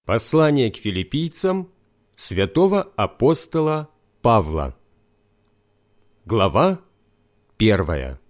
Послание к филиппийцам святого апостола Павла. Глава 1.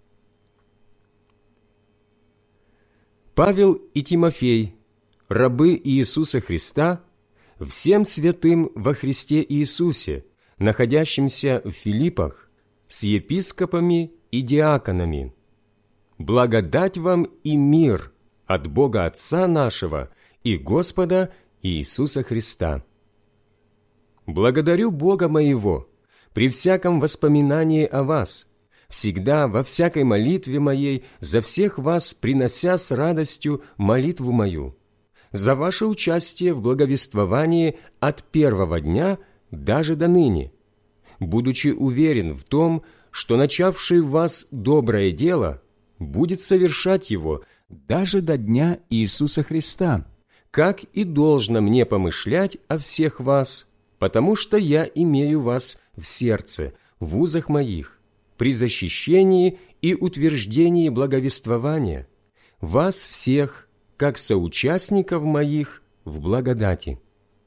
Павел и Тимофей, рабы Иисуса Христа, всем святым во Христе Иисусе, находящимся в Филиппах, с епископами и диаконами. Благодать вам и мир от Бога Отца нашего и Господа Иисуса Христа. Благодарю Бога моего при всяком воспоминании о вас, всегда во всякой молитве моей за всех вас принося с радостью молитву мою, за ваше участие в благовествовании от первого дня даже до ныне, будучи уверен в том, что начавший в вас доброе дело будет совершать его даже до дня Иисуса Христа, как и должно мне помышлять о всех вас, потому что я имею вас в сердце, в узах моих, при защищении и утверждении благовествования, вас всех, как соучастников моих в благодати.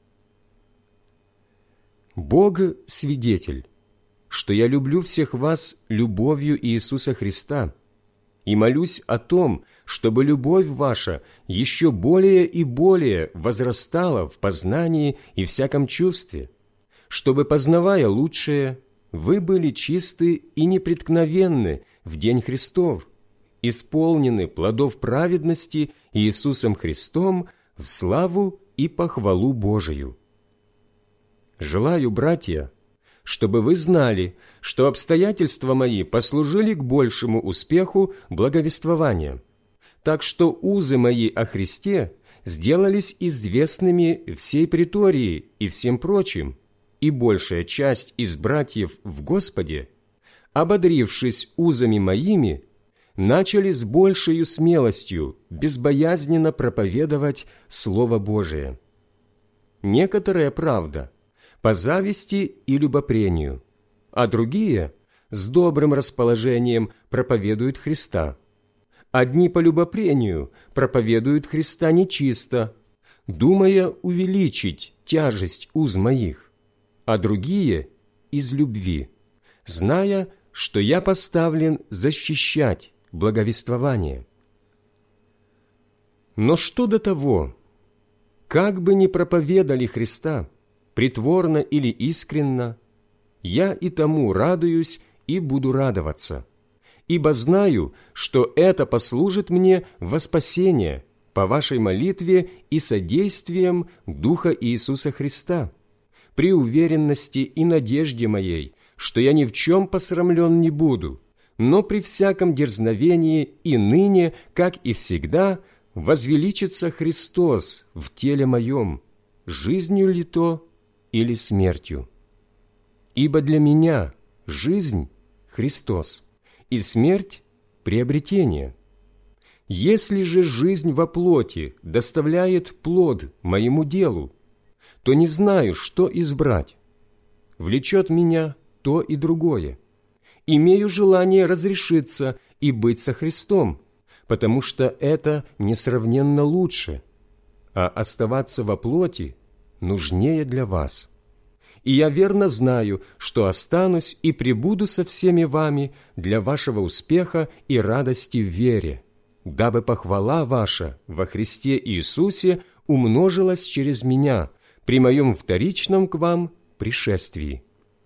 Бог – свидетель, что я люблю всех вас любовью Иисуса Христа, и молюсь о том, чтобы любовь ваша еще более и более возрастала в познании и всяком чувстве, чтобы, познавая лучшее, вы были чисты и непреткновенны в день Христов, исполнены плодов праведности Иисусом Христом в славу и похвалу Божию. Желаю, братья, чтобы вы знали, что обстоятельства мои послужили к большему успеху благовествования, так что узы мои о Христе сделались известными всей претории и всем прочим, и большая часть из братьев в Господе, ободрившись узами моими, начали с большею смелостью безбоязненно проповедовать Слово Божие. Некоторая правда по зависти и любопрению, а другие с добрым расположением проповедуют Христа. Одни по любопрению проповедуют Христа нечисто, думая увеличить тяжесть уз моих, а другие из любви, зная, что я поставлен защищать благовествование. Но что до того, как бы ни проповедали Христа, притворно или искренно, я и тому радуюсь и буду радоваться, ибо знаю, что это послужит мне во спасение по вашей молитве и содействием Духа Иисуса Христа, при уверенности и надежде моей, что я ни в чем посрамлен не буду, но при всяком дерзновении и ныне, как и всегда, возвеличится Христос в теле моем, жизнью ли то или смертью. Ибо для меня жизнь – Христос, и смерть – приобретение. Если же жизнь во плоти доставляет плод моему делу, то не знаю, что избрать. Влечет меня то и другое. Имею желание разрешиться и быть со Христом, потому что это несравненно лучше, а оставаться во плоти нужнее для вас. И я верно знаю, что останусь и пребуду со всеми вами для вашего успеха и радости в вере, дабы похвала ваша во Христе Иисусе умножилась через меня при моем вторичном к вам пришествии.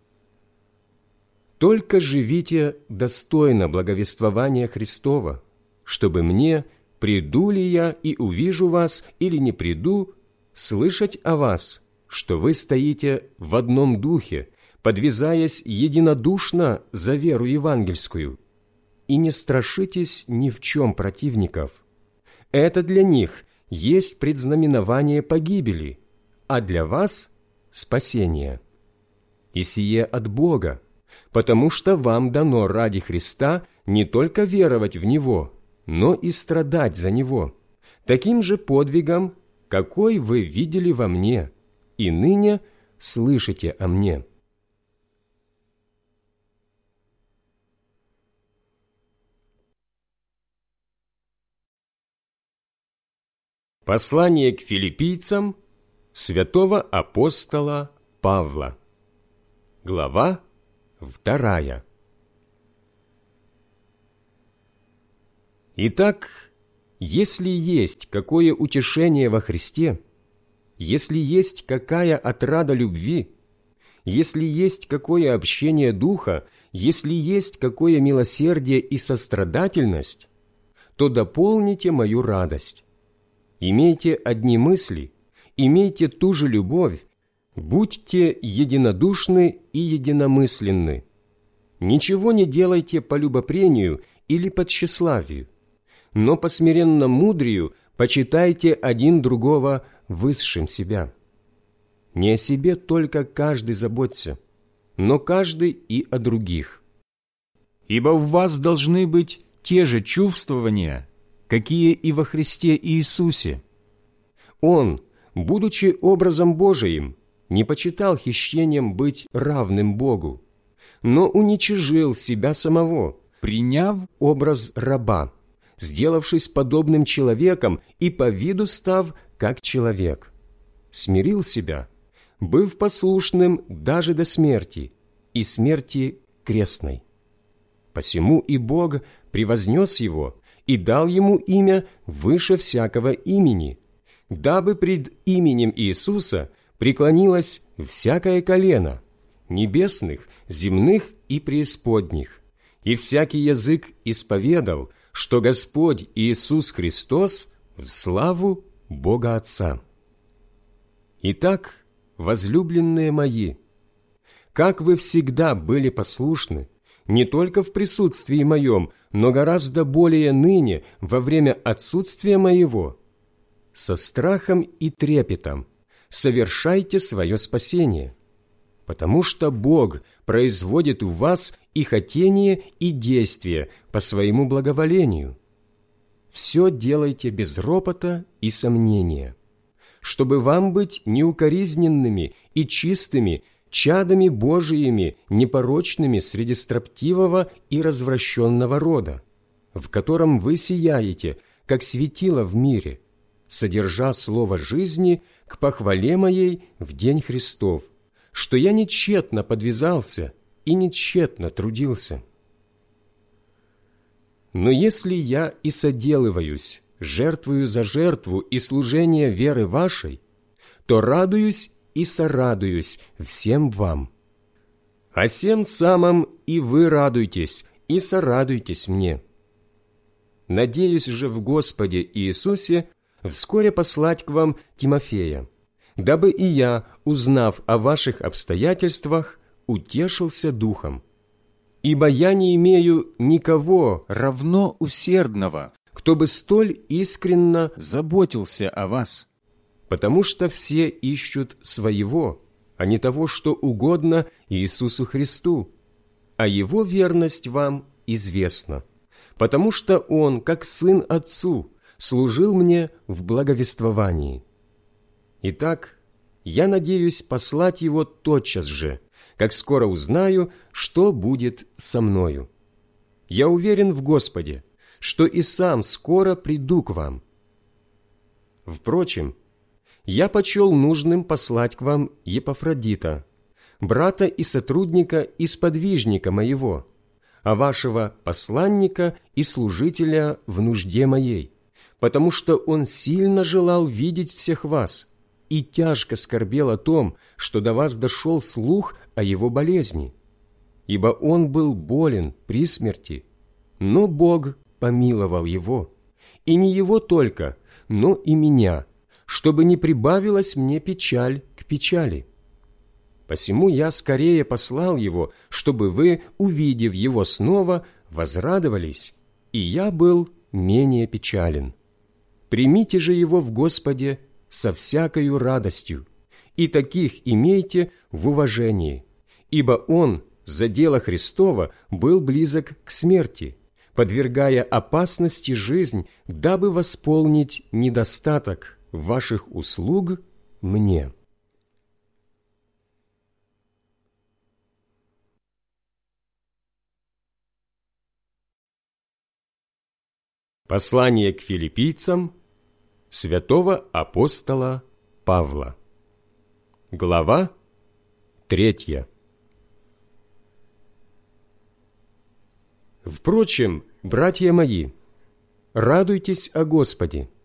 Только живите достойно благовествования Христова, чтобы мне, приду ли я и увижу вас или не приду, слышать о вас, что вы стоите в одном духе, подвязаясь единодушно за веру евангельскую, и не страшитесь ни в чем противников. Это для них есть предзнаменование погибели, а для вас – спасение. И сие от Бога, потому что вам дано ради Христа не только веровать в Него, но и страдать за Него, таким же подвигом, какой вы видели во мне, и ныне слышите о мне. Послание к филиппийцам святого апостола Павла. Глава 2. Итак, если есть какое утешение во Христе, если есть какая отрада любви, если есть какое общение Духа, если есть какое милосердие и сострадательность, то дополните мою радость. Имейте одни мысли, имейте ту же любовь, будьте единодушны и единомысленны. Ничего не делайте по любопрению или по тщеславию, но по смиренно-мудрию почитайте один другого высшим себя. Не о себе только каждый заботься, но каждый и о других. Ибо в вас должны быть те же чувствования, какие и во Христе Иисусе. Он, будучи образом Божиим, не почитал хищением быть равным Богу, но уничижил себя самого, приняв образ раба, сделавшись подобным человеком и по виду став как человек. Смирил себя, быв послушным даже до смерти, и смерти крестной. Посему и Бог превознес его и дал ему имя выше всякого имени, дабы пред именем Иисуса преклонилось всякое колено, небесных, земных и преисподних, и всякий язык исповедал, что Господь Иисус Христос в славу Бога Отца. Итак, возлюбленные мои, как вы всегда были послушны, не только в присутствии моем, но гораздо более ныне, во время отсутствия моего, со страхом и трепетом совершайте свое спасение, потому что Бог производит в вас и хотение, и действие по своему благоволению. Все делайте без ропота и сомнения, чтобы вам быть неукоризненными и чистыми, чадами Божиими, непорочными среди строптивого и развращенного рода, в котором вы сияете, как светило в мире, содержа слово жизни к похвале моей в день Христов, что я не тщетно подвязался и не тщетно трудился. Но если я и соделываюсь, жертвую за жертву и служение веры вашей, то радуюсь и сорадуюсь всем вам. А сем самым и вы радуйтесь и сорадуйтесь мне. Надеюсь же в Господе Иисусе вскоре послать к вам Тимофея, дабы и я, узнав о ваших обстоятельствах, утешился духом. Ибо я не имею никого равно усердного, кто бы столь искренно заботился о вас. Потому что все ищут своего, а не того, что угодно Иисусу Христу, а Его верность вам известна, потому что Он, как сын Отцу, служил мне в благовествовании. Итак, я надеюсь послать Его тотчас же, как скоро узнаю, что будет со мною. Я уверен в Господе, что и сам скоро приду к вам. Впрочем, я почел нужным послать к вам Епафродита, брата и сотрудника и сподвижника моего, а вашего посланника и служителя в нужде моей, потому что он сильно желал видеть всех вас и тяжко скорбел о том, что до вас дошел слух о его болезни, ибо он был болен при смерти, но Бог помиловал его, и не его только, но и меня, чтобы не прибавилась мне печаль к печали. Посему я скорее послал его, чтобы вы, увидев его снова, возрадовались, и я был менее печален. Примите же его в Господе со всякою радостью, и таких имейте в уважении, ибо он за дело Христова был близок к смерти, подвергая опасности жизнь, дабы восполнить недостаток ваших услуг мне. Послание к филиппийцам святого апостола Павла. Глава 3. Впрочем, братья мои, радуйтесь о Господе.